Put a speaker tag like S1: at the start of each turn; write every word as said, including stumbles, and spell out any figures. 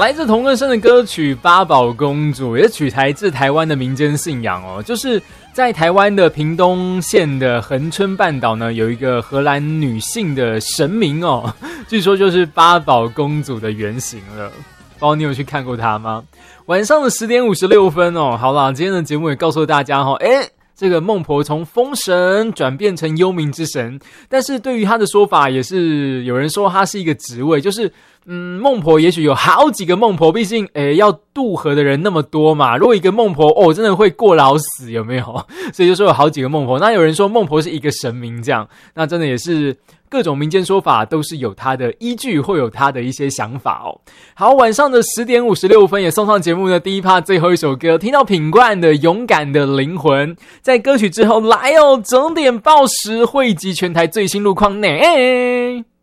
S1: 来自同根生的歌曲《八宝公主》也是取材自台湾的民间信仰哦，就是在台湾的屏东县的恒春半岛呢，有一个荷兰女性的神明哦，据说就是八宝公主的原型了。不知道你有去看过她吗？晚上的十点五十六分哦，好啦，今天的节目也告诉大家哦，诶这个孟婆从风神转变成幽冥之神，但是对于她的说法也是有人说她是一个职位，就是嗯，孟婆也许有好几个孟婆，毕竟诶要渡河的人那么多嘛，如果一个孟婆哦真的会过劳死，有没有？所以就说有好几个孟婆。那有人说孟婆是一个神明这样，那真的也是各种民间说法都是有它的依据，或有它的一些想法哦。好，晚上的十点五十六分也送上节目的第一 part 最后一首歌，听到品冠的勇敢的灵魂。在歌曲之后来哦，整点报时汇集全台最新路况呢。